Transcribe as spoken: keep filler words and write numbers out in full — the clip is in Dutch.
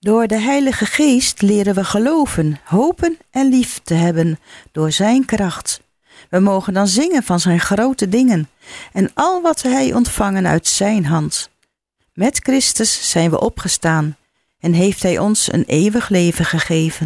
Door de Heilige Geest leren we geloven, hopen en lief te hebben door zijn kracht. We mogen dan zingen van zijn grote dingen en al wat hij ontvangen uit zijn hand. Met Christus zijn we opgestaan en heeft hij ons een eeuwig leven gegeven.